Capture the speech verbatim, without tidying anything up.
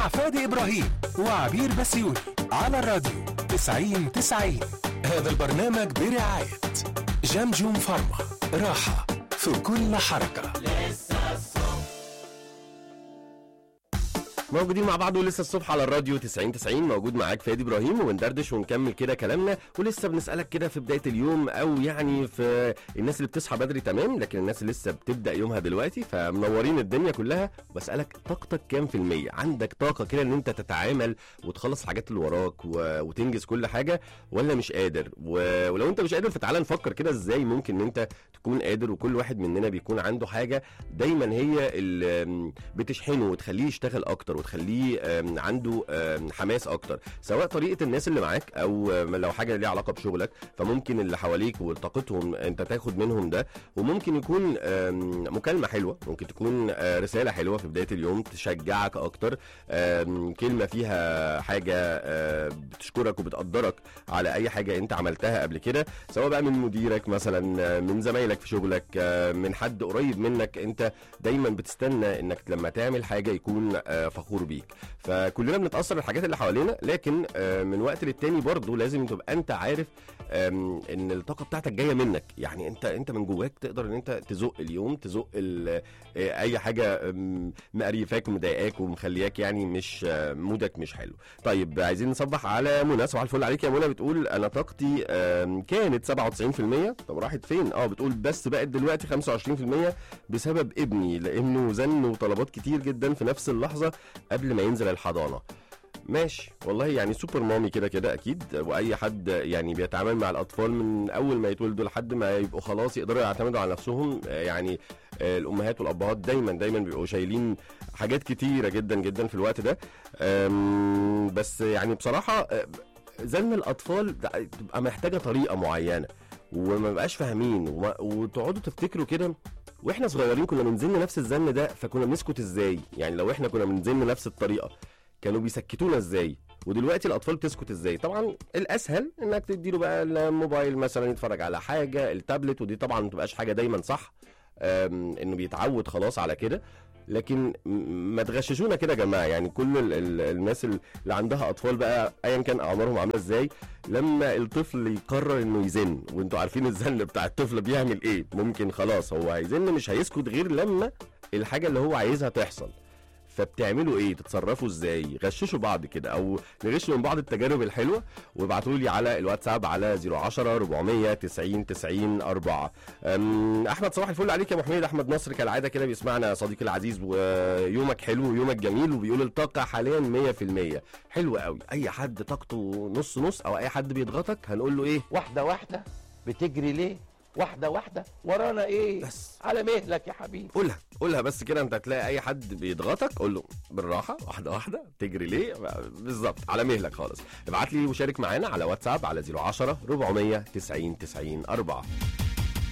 فادي إبراهيم وعبير بسيوني على الراديو تسعين تسعين. هذا البرنامج برعاية جمجم فارما، راحة في كل حركة. موجودين مع بعض ولسه الصبح على الراديو تسعين تسعين. موجود معاك فادي ابراهيم وبندردش ونكمل كده كلامنا، ولسه بنسالك كده في بدايه اليوم او يعني في الناس اللي بتصحى بدري تمام، لكن الناس اللي لسه بتبدا يومها دلوقتي فمنورين الدنيا كلها. بسالك طاقتك كام في الميه؟ عندك طاقه كده ان انت تتعامل وتخلص الحاجات اللي وراك و... وتنجز كل حاجه، ولا مش قادر؟ و... ولو انت مش قادر فتعالى نفكر كده ازاي ممكن ان انت تكون قادر. وكل واحد مننا بيكون عنده حاجه دايما هي اللي بتشحنه وتخليه يشتغل اكتر وتخليه عنده حماس اكتر، سواء طريقه الناس اللي معاك او لو حاجه ليها علاقه بشغلك، فممكن اللي حواليك وطاقتهم انت تاخد منهم ده. وممكن يكون مكالمه حلوه، ممكن تكون رساله حلوه في بدايه اليوم تشجعك اكتر، كلمه فيها حاجه بتشكرك وبتقدرك على اي حاجه انت عملتها قبل كده، سواء بقى من مديرك مثلا، من زمايلك في شغلك، من حد قريب منك انت دايما بتستنى انك لما تعمل حاجه يكون فخور بيك. فكلنا بنتاثر بالحاجات اللي حوالينا، لكن من وقت للتاني برضو لازم تبقى انت عارف ان الطاقه بتاعتك جايه منك. يعني انت انت من جواك تقدر ان انت تزق اليوم، تزق اي حاجه مقريفاك ومضايقاك ومخلياك يعني مش مودك مش حلو. طيب عايزين نصبح على منى. صباح الفل عليك يا منى. بتقول انا طاقتي كانت سبعة وتسعين في المية. طب راحت فين؟ اه بتقول بس بقت دلوقتي خمسة وعشرين في المية بسبب ابني، لانه زن وطلبات كتير جدا في نفس اللحظه قبل ما ينزل الحضانه. ماشي والله، يعني سوبر مامي كده كده اكيد، واي حد يعني بيتعامل مع الاطفال من اول ما يتولدوا لحد ما يبقوا خلاص يقدروا يعتمدوا على نفسهم. يعني الامهات والابهات دايما دايما بيبقوا شايلين حاجات كتيره جدا جدا في الوقت ده. بس يعني بصراحه زن الاطفال تبقى محتاجه طريقه معينه وما بقاش فاهمين، وتقعدوا تفتكروا كده واحنا صغيرين كنا بنزن نفس الزن ده، فكنا بنسكت ازاي؟ يعني لو احنا كنا بنزن نفس الطريقه كانوا بيسكتونا ازاي؟ ودلوقتي الاطفال بتسكت ازاي؟ طبعا الاسهل انك تديله بقى الموبايل مثلا يتفرج على حاجه، التابلت، ودي طبعا ما تبقاش حاجه دايما صح، انه بيتعود خلاص على كده. لكن ما تغششونا كده يا جماعه. يعني كل ال ال الناس اللي عندها اطفال بقى ايا كان اعمارهم عامله ازاي، لما الطفل يقرر انه يزن، وانتوا عارفين الزن بتاع الطفل بيعمل ايه، ممكن خلاص هو هيزن مش هيسكت غير لما الحاجه اللي هو عايزها تحصل. فبتعملوا ايه؟ تتصرفوا ازاي؟ غششوا بعض كده او نغش من بعض التجارب الحلوه، وابعتوا لي على الواتساب على صفر عشرة أربعمية تسعين تسعين أربعة. احمد صباح الفل عليك يا ابو حميد. احمد نصر كالعاده كده بيسمعنا صديقي العزيز، ويومك حلو ويومك جميل، وبيقول الطاقه حاليا مية في المية. حلو قوي. اي حد طاقته نص نص او اي حد بيضغطك هنقول له ايه؟ واحده واحده. بتجري ليه؟ واحدة واحدة، ورانا ايه؟ بس على مهلك يا حبيبي. قولها قولها بس كده. انت هتلاقي اي حد بيضغطك قول له بالراحة، واحدة واحدة. تجري ليه؟ بالظبط على مهلك خالص. ابعت لي وشارك معانا على واتساب على صفر عشرة أربعمية تسعين تسعين أربعة.